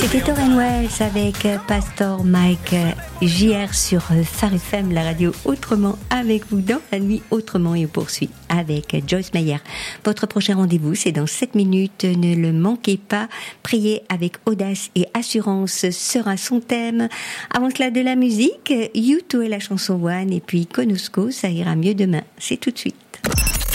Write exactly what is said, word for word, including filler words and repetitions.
C'était Tauren Wells avec Pastor Mike J R sur Phare F M, la radio autrement avec vous dans la nuit autrement, et on poursuit avec Joyce Meyer. Votre prochain rendez-vous, c'est dans sept minutes, ne le manquez pas. Priez avec audace et assurance sera son thème. Avant cela, de la musique, U deux et la chanson One, et puis Konosko, ça ira mieux demain. C'est tout de suite.